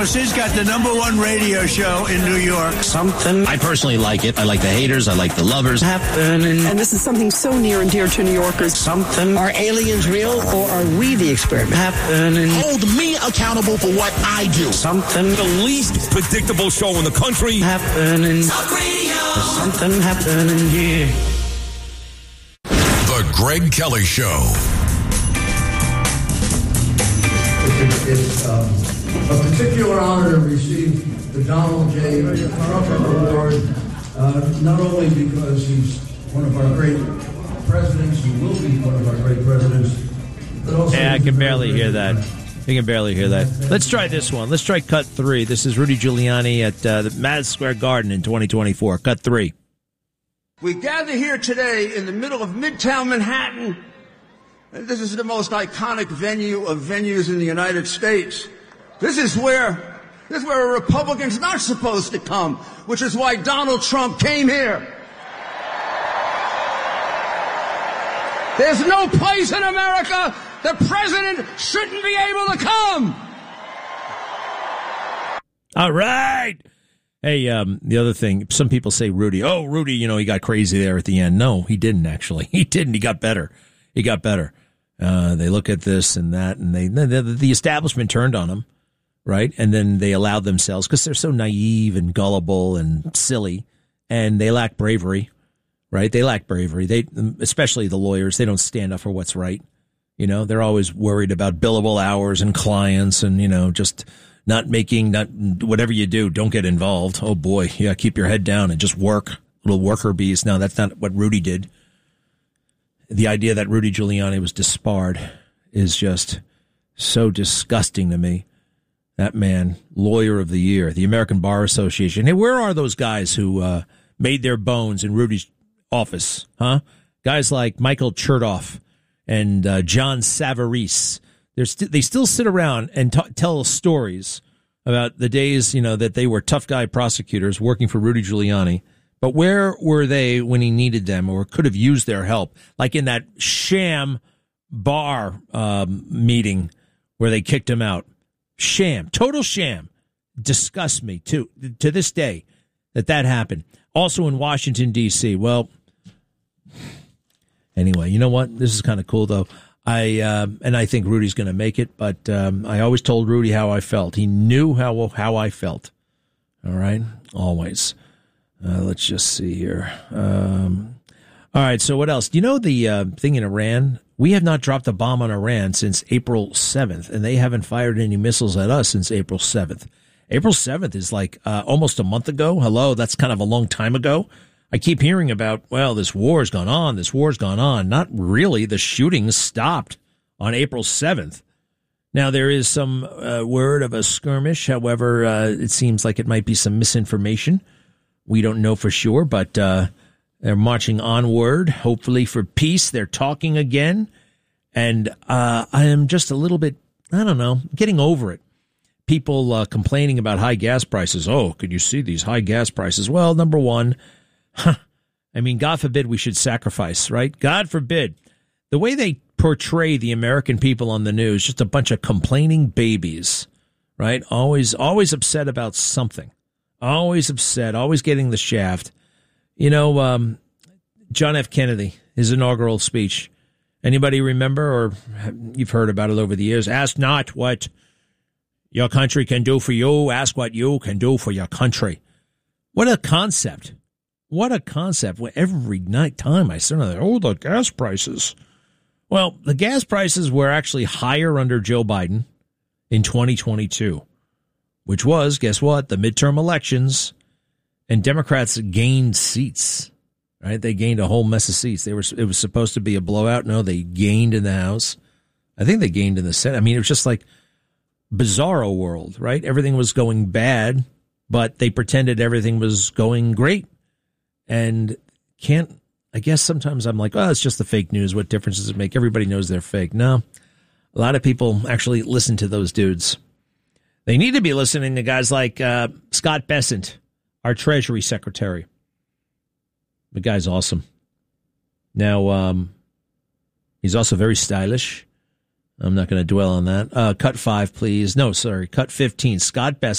She's got the #1 radio show in New York. Something. I personally like it. I like the haters. I like the lovers. Happening. And this is something so near and dear to New Yorkers. Something. Are aliens real or are we the experiment? Happening. Hold me accountable for what I do. Something. The least predictable show in the country. Happening. Talk radio. There's something happening here. The Greg Kelly Show. It's a particular honor to receive the Donald J. Trump Award, not only because he's one of our great presidents, he will be one of our great presidents, but also... Yeah, I can barely hear that. You can barely hear that. Let's try this one. Let's try cut 3. This is Rudy Giuliani at the Madison Square Garden in 2024. Cut 3. We gather here today in the middle of Midtown Manhattan. And this is the most iconic venue of venues in the United States. This is where a Republican's not supposed to come, which is why Donald Trump came here. There's no place in America the president shouldn't be able to come. All right. Hey, the other thing, some people say Rudy, he got crazy there at the end. No, he didn't actually. He didn't. He got better. They look at this and that, and the establishment turned on him. Right. And then they allowed themselves, because they're so naive and gullible and silly, and they lack bravery. Right. They lack bravery. Especially the lawyers, they don't stand up for what's right. You know, they're always worried about billable hours and clients and, just not whatever you do, don't get involved. Oh, boy. Yeah. Keep your head down and just work. Little worker bees. No, that's not what Rudy did. The idea that Rudy Giuliani was disbarred is just so disgusting to me. That man, lawyer of the year, the American Bar Association. Hey, where are those guys who made their bones in Rudy's office? Huh? Guys like Michael Chertoff and John Savarese. They still sit around and tell stories about the days, that they were tough guy prosecutors working for Rudy Giuliani. But where were they when he needed them or could have used their help? Like in that sham bar meeting where they kicked him out. Sham, total sham. Disgusts me to this day that happened. Also in Washington, D.C. Well, anyway, you know what? This is kind of cool, though. I think Rudy's going to make it, but I always told Rudy how I felt. He knew how I felt. All right? Always. Let's just see here. All right, so what else? Do you know the thing in Iran? We have not dropped a bomb on Iran since April 7th, and they haven't fired any missiles at us since April 7th. April 7th is like almost a month ago. Hello, that's kind of a long time ago. I keep hearing about, this war's gone on. Not really. The shootings stopped on April 7th. Now, there is some word of a skirmish. However, it seems like it might be some misinformation. We don't know for sure, but they're marching onward, hopefully for peace. They're talking again. And I am just a little bit, getting over it. People complaining about high gas prices. Oh, could you see these high gas prices? Well, number one, God forbid we should sacrifice, right? God forbid. The way they portray the American people on the news, just a bunch of complaining babies, right? Always upset about something. Always upset, always getting the shaft. John F. Kennedy, his inaugural speech. Anybody remember, or you've heard about it over the years? Ask not what your country can do for you. Ask what you can do for your country. What a concept. What a concept. Every time I sit there, the gas prices. Well, the gas prices were actually higher under Joe Biden in 2022, which was, guess what, the midterm elections, and Democrats gained seats, right? They gained a whole mess of seats. It was supposed to be a blowout. No, they gained in the House. I think they gained in the Senate. It was just like bizarro world, right? Everything was going bad, but they pretended everything was going great. And I guess sometimes I'm like, it's just the fake news. What difference does it make? Everybody knows they're fake. No, a lot of people actually listen to those dudes. They need to be listening to guys like Scott Bessent, our Treasury Secretary. The guy's awesome. Now, he's also very stylish. I'm not going to dwell on that. Cut 5, please. No, sorry. Cut 15. Scott Bess